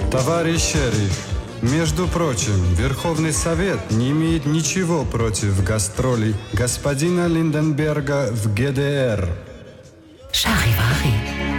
Товарищ шериф, между прочим, Верховный Совет не имеет ничего против гастролей господина Линденберга в ГДР. Шаривари.